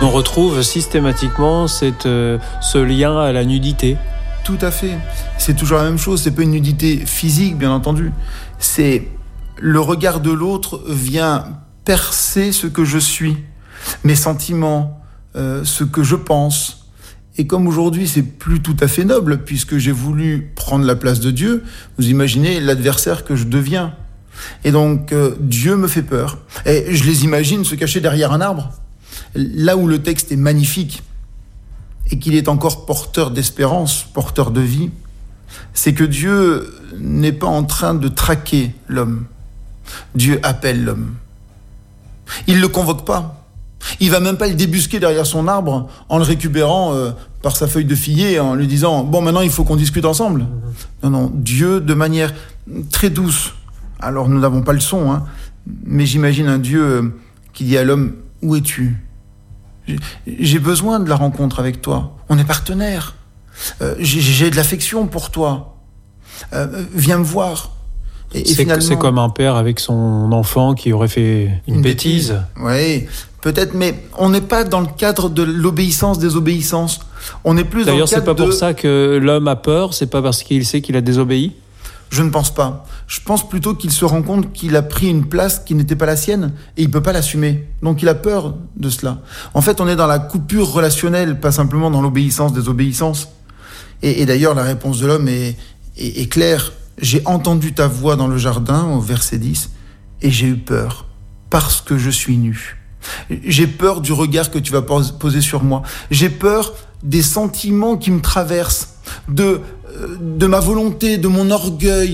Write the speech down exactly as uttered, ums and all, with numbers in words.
On retrouve systématiquement cette, euh, ce lien à la nudité. Tout à fait. C'est toujours la même chose. C'est pas une nudité physique, bien entendu. C'est le regard de l'autre vient percer ce que je suis, mes sentiments, euh, ce que je pense. Et comme aujourd'hui, c'est plus tout à fait noble, puisque j'ai voulu prendre la place de Dieu, vous imaginez l'adversaire que je deviens. Et donc, euh, Dieu me fait peur. Et je les imagine se cacher derrière un arbre. Là où le texte est magnifique et qu'il est encore porteur d'espérance, porteur de vie, c'est que Dieu n'est pas en train de traquer l'homme. Dieu appelle l'homme. Il ne le convoque pas. Il ne va même pas le débusquer derrière son arbre en le récupérant euh, par sa feuille de figuier, en lui disant « Bon, maintenant, il faut qu'on discute ensemble. » Non, non, Dieu, de manière très douce. Alors, nous n'avons pas le son, hein, mais j'imagine un Dieu euh, qui dit à l'homme « Où es-tu ? J'ai besoin de la rencontre avec toi. On est partenaires. Euh, j'ai, j'ai de l'affection pour toi. Euh, viens me voir. » Et, et c'est, finalement, c'est comme un père avec son enfant qui aurait fait une, une bêtise. bêtise. Oui, peut-être, mais on n'est pas dans le cadre de l'obéissance des obéissances. On est plus D'ailleurs, dans le cadre c'est pas de... pour ça que l'homme a peur, c'est pas parce qu'il sait qu'il a désobéi ? Je ne pense pas. Je pense plutôt qu'il se rend compte qu'il a pris une place qui n'était pas la sienne et il ne peut pas l'assumer. Donc il a peur de cela. En fait, on est dans la coupure relationnelle, pas simplement dans l'obéissance des obéissances. Et, et d'ailleurs, la réponse de l'homme est, est, est claire. J'ai entendu ta voix dans le jardin, au verset dix, et j'ai eu peur, parce que je suis nu. J'ai peur du regard que tu vas poser sur moi. J'ai peur des sentiments qui me traversent, de, de ma volonté, de mon orgueil,